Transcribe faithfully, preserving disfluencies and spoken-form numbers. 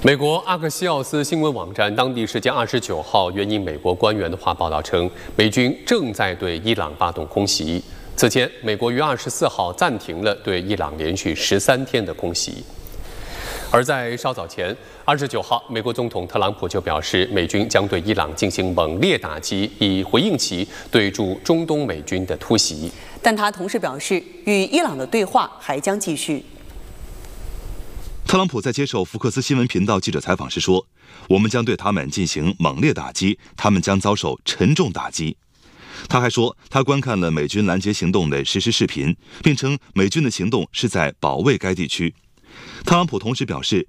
美国阿克西奥斯新闻网站当地时间二十九号援引美国官员的话报道称，美军正在对伊朗发动空袭。此前，美国于二十四号暂停了对伊朗连续十三天的空袭。而在稍早前，二十九号，美国总统特朗普就表示，美军将对伊朗进行猛烈打击，以回应其对驻中东美军的突袭。 但他同时表示，与伊朗的对话还将继续。 特朗普在接受福克斯新闻频道记者采访时说：“我们将对他们进行猛烈打击，他们将遭受沉重打击。”他还说，他观看了美军拦截行动的实时视频，并称美军的行动是在保卫该地区。特朗普同时表示，